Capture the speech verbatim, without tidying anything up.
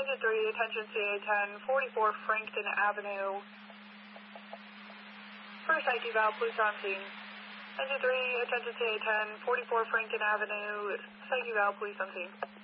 Engine three, attention C A ten, forty-four Frankton Avenue. First I Q valve, police on scene. Engine three, attention C A ten, forty-four Frankton Avenue, Psyche valve, police on scene.